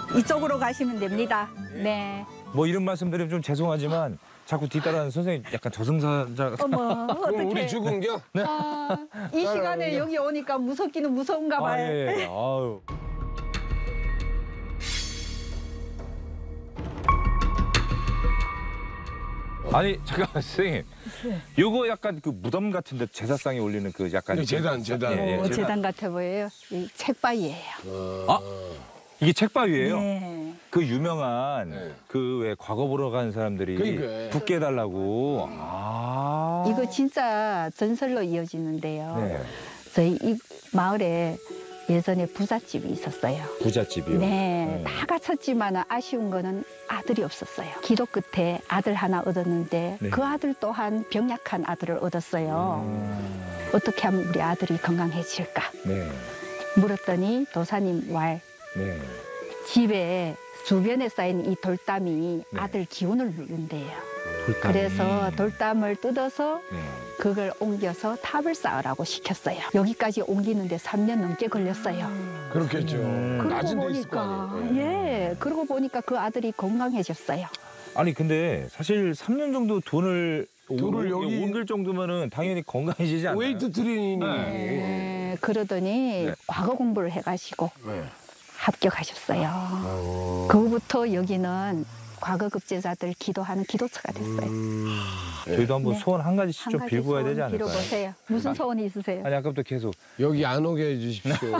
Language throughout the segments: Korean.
이쪽으로 가시면 됩니다. 네. 뭐 이런 말씀드리면 좀 죄송하지만 자꾸 뒤따라하는 선생님 약간 저승사자 같은. 어머, 그럼 어떡해. 우리 죽은겨? 아, 이 시간에 여기 오니까 무섭기는 무서운가 아, 봐요. 예. 아유. 아니 잠깐만 선생님, 요거 약간 그 무덤 같은데 제사상에 올리는 그 약간 네, 재단. 재단 같아 보여요. 이 책바위예요. 아 이게 책바위예요? 네. 그 유명한 네. 그 왜 과거 보러 가는 사람들이 그러니까. 붙게 해달라고. 아. 이거 진짜 전설로 이어지는데요. 네. 저희 이 마을에 예전에 부잣집이 있었어요. 부잣집이요. 네, 다 갖췄지만 아쉬운 거는 아들이 없었어요. 기도 끝에 아들 하나 얻었는데 네. 그 아들 또한 병약한 아들을 얻었어요. 어떻게 하면 우리 아들이 건강해질까? 네. 물었더니 도사님 말 네. 집에 주변에 쌓인 이 돌담이 네. 아들 기운을 누른대요. 돌담이. 그래서 돌담을 뜯어서 네. 그걸 옮겨서 탑을 쌓으라고 시켰어요. 여기까지 옮기는데 3년 넘게 걸렸어요. 그렇겠죠. 그러고 낮은 데 있을 거 보니까 아니에요. 예, 그러고 보니까 그 아들이 건강해졌어요. 아니 근데 사실 3년 정도 돈을 여기- 옮길 정도면은 당연히 건강해지지 않나요? 웨이트 트레이닝이. 예, 그러더니 네. 과거 공부를 해가지고 네. 합격하셨어요. 그후부터 여기는 과거 급제자들 기도하는 기도처가 됐어요. 저희도 한번 네. 소원 한 가지씩 한 좀 가지 빌고 가야 되지 소원 않을까요? 빌어보세요. 무슨 소원이 있으세요? 아니 아까부터 계속 여기 안 오게 해주십시오.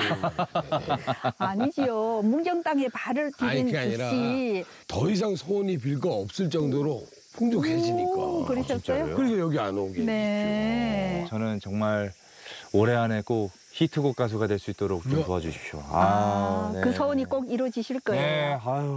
아니지요. 문경 땅에 발을 아니, 디딘 그게 아니라 듯이. 더 이상 소원이 빌 거 없을 정도로 풍족해지니까. 그러셨어요? 진짜로요? 그러니까 여기 안 오게. 네. 저는 정말 올해 안에 꼭 히트곡 가수가 될 수 있도록 좀 야. 도와주십시오. 아, 네. 그 소원이 꼭 이루어지실 거예요. 네, 아유.